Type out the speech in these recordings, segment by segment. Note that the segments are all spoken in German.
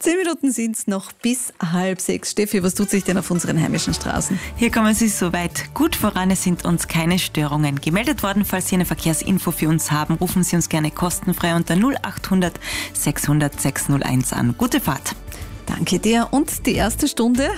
10 Minuten sind es noch bis 5:30. Steffi, was tut sich denn auf unseren heimischen Straßen? Hier kommen Sie soweit gut voran. Es sind uns keine Störungen gemeldet worden. Falls Sie eine Verkehrsinfo für uns haben, rufen Sie uns gerne kostenfrei unter 0800 600 601 an. Gute Fahrt. Danke dir. Und die erste Stunde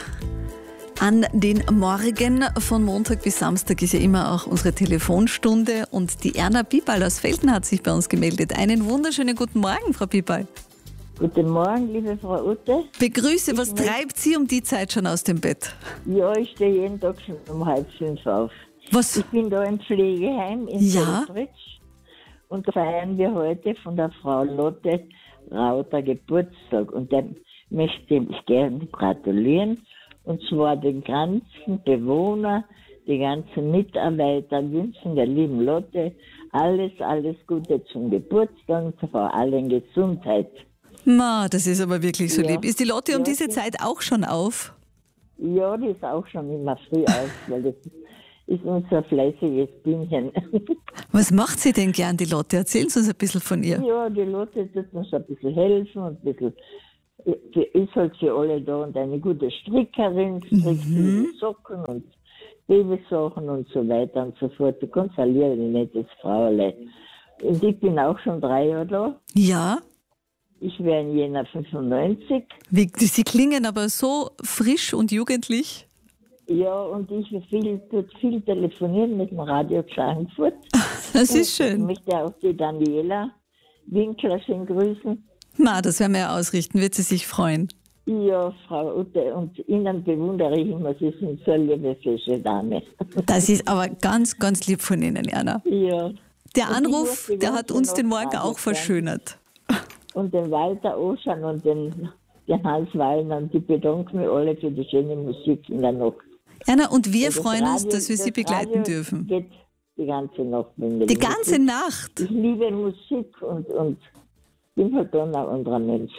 an den Morgen von Montag bis Samstag ist ja immer auch unsere Telefonstunde. Und die Erna Bibal aus Velten hat sich bei uns gemeldet. Einen wunderschönen guten Morgen, Frau Bibal. Guten Morgen, liebe Frau Ute. Begrüße, was treibt Sie um die Zeit schon aus dem Bett? Ja, ich stehe jeden Tag schon um 4:30 auf. Was? Ich bin da im Pflegeheim in Feldbritsch und da feiern wir heute von der Frau Lotte Rauter Geburtstag. Und der möchte ich gerne gratulieren. Und zwar den ganzen Bewohnern, die ganzen Mitarbeiter wünschen der lieben Lotte alles Gute zum Geburtstag und vor allem Gesundheit. Ma, das ist aber wirklich so Ja. lieb. Ist die Lotte um Ja, diese Zeit auch schon auf? Ja, die ist auch schon immer früh auf, weil das ist unser fleißiges Bienchen. Was macht sie denn gern, die Lotte? Erzählen Sie uns ein bisschen von ihr. Ja, die Lotte tut uns ein bisschen helfen und ein bisschen, die ist halt für alle da und eine gute Strickerin, strickt viele Socken und Babysachen und so weiter und so fort. Du kannst ein nettes Fraulein. Und ich bin auch schon 3 Jahre da. Ja? Ich wäre in Jänner 95. Sie klingen aber so frisch und jugendlich. Ja, und ich tut viel telefonieren mit dem Radio Klagenfurt. Das ist Ich schön. möchte auch die Daniela Winkler schön grüßen. Ma, das werden wir ja ausrichten, wird sie sich freuen. Ja, Frau Ute, und Ihnen bewundere ich immer, Sie sind so eine liebe, fesche Dame. Das ist aber ganz, ganz lieb von Ihnen, Erna. Ja. Der Und Anruf, ich der möchte hat uns noch den Morgen Radio auch verschönert. Und den Walter Oschan und den Hans Wallner, die bedanken mich alle für die schöne Musik in der Nacht. Erna, und wir Und das freuen uns, Radio- dass wir Sie das begleiten Radio dürfen. Geht die ganze Nacht mit mir. Die ganze Nacht. Ich liebe Musik und bin halt dann ein anderer Mensch.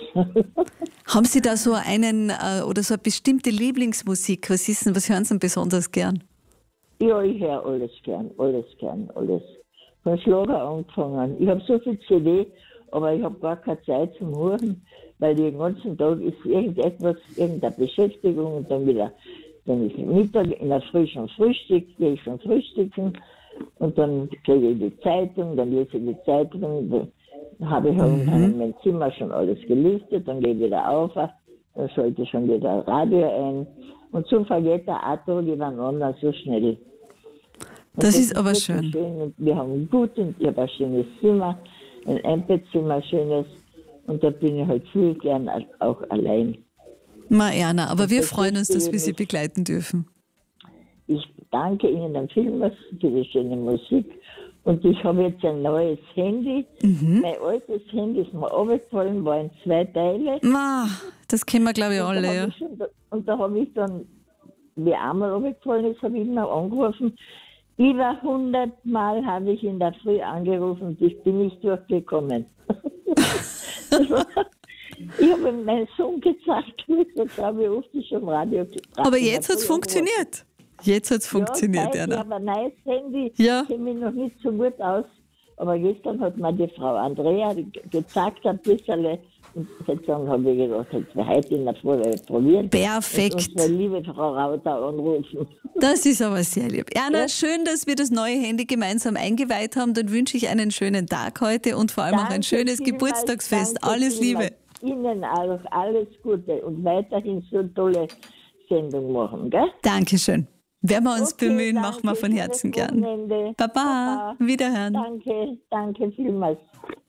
Haben Sie da so einen oder so eine bestimmte Lieblingsmusik? Was hören Sie denn besonders gern? Ja, ich höre alles gern. Von Schlager angefangen. Ich habe so viel CD, aber ich habe gar keine Zeit zum Hören, weil den ganzen Tag ist irgendeine Beschäftigung und dann ist Mittag in der Früh schon Frühstück, gehe ich schon frühstücken und dann kriege ich die Zeitung, dann lese ich die Zeitung, dann habe ich in mein Zimmer schon alles gelistet, dann gehe ich wieder auf, dann schalte ich schon wieder Radio ein und so vergeht der Auto übereinander so schnell. Und Das ist aber wirklich schön. Und wir haben ich habe ein schönes Zimmer, ein Einbettzimmer, schönes, und da bin ich halt viel gern auch allein. Ma, Erna, aber wir das freuen uns, dass wir verstehe Sie ich. begleiten dürfen. Ich danke Ihnen dann vielmals für die schöne Musik. Und ich habe jetzt ein neues Handy. Mein altes Handy ist mir runtergefallen, war in 2 Teile. Ma, das kennen wir, glaube ich, Und da alle. habe Ja. ich und da habe ich dann, wie einmal runtergefallen ist, habe ich immer angerufen. Über 100 Mal habe ich in der Früh angerufen und ich bin nicht durchgekommen. Ich habe meinen Sohn gezeigt, jetzt habe ich oft schon im Radio gebracht. Aber jetzt hat es funktioniert. Jetzt hat es funktioniert, Ich Erna. habe ein neues Handy, Ja. kenne mich noch nicht so gut aus. Aber gestern hat mir die Frau Andrea gezeigt ein bisschen. Und dann habe ich gedacht, jetzt wir heute in der Früh probieren. Perfekt. Und unsere liebe Frau Rauter anrufen. Das ist aber sehr lieb. Erna, schön, dass wir das neue Handy gemeinsam eingeweiht haben. Dann wünsche ich einen schönen Tag heute und vor allem auch ein Danke schönes vielmals, Geburtstagsfest. danke Alles Liebe. vielmals. Ihnen auch alles Gute und weiterhin so tolle Sendung machen, gell? Dankeschön. Werden wir uns Okay, bemühen, danke, machen wir von schönes Herzen gern. Wochenende. Baba, wiederhören. Danke vielmals.